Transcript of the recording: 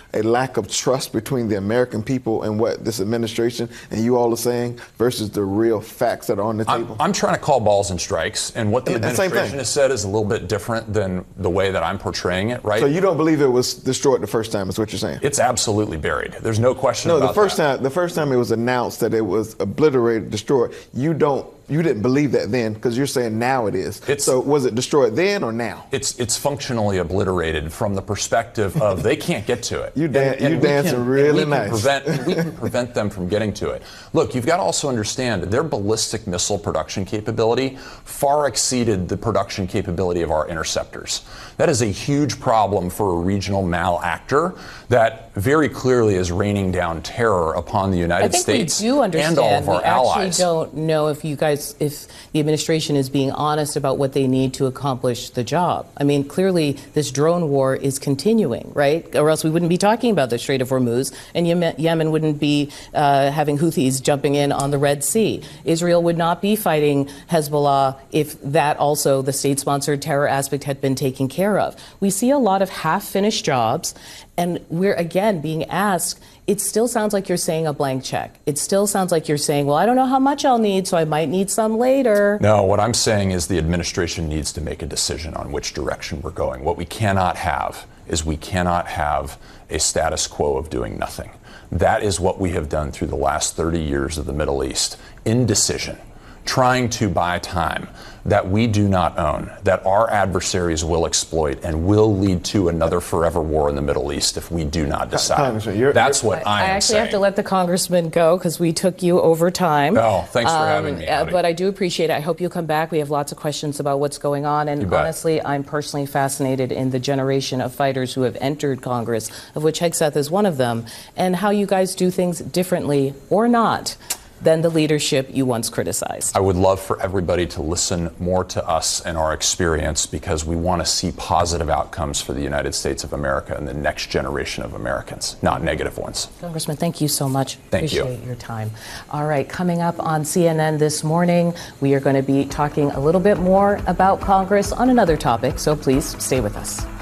a lack of trust between the American people and what this administration and you all are saying versus the real facts that are on the table? I'm trying to call balls and strikes, and what the administration has said is a little bit different than the way that I'm portraying it, right? So you don't believe it was destroyed the first time, is what you're saying? It's absolutely buried. There's no question about that. The first time it was announced that it was obliterated, destroyed, you didn't believe that then, because you're saying now it is. So was it destroyed then or now? It's functionally obliterated from the perspective of they can't get to it. You dancing really nice. We can prevent them from getting to it. Look, you've got to also understand their ballistic missile production capability far exceeded the production capability of our interceptors. That is a huge problem for a regional malactor that very clearly is raining down terror upon the United States and all of our allies. I actually don't know if if the administration is being honest about what they need to accomplish the job. I mean, clearly this drone war is continuing, right? Or else we wouldn't be talking about the Strait of Hormuz, and Yemen wouldn't be having Houthis jumping in on the Red Sea. Israel would not be fighting Hezbollah if that also, the state-sponsored terror aspect, had been taken care of. We see a lot of half-finished jobs, and we're again being asked, it still sounds like you're saying a blank check. It still sounds like you're saying, well, I don't know how much I'll need, so I might need some later. No, what I'm saying is the administration needs to make a decision on which direction we're going. What we cannot have is we cannot have a status quo of doing nothing. That is what we have done through the last 30 years of the Middle East. Indecision, trying to buy time that we do not own, that our adversaries will exploit and will lead to another forever war in the Middle East if we do not decide. That's what I am saying. I actually have to let the congressman go because we took you over time. Oh, thanks for having me, Howdy. But I do appreciate it. I hope you'll come back. We have lots of questions about what's going on. And honestly, I'm personally fascinated in the generation of fighters who have entered Congress, of which Hegseth is one of them, and how you guys do things differently or not than the leadership you once criticized. I would love for everybody to listen more to us and our experience, because we want to see positive outcomes for the United States of America and the next generation of Americans, not negative ones. Congressman, thank you so much. Thank you. Appreciate your time. All right, coming up on CNN this morning, we are going to be talking a little bit more about Congress on another topic, so please stay with us.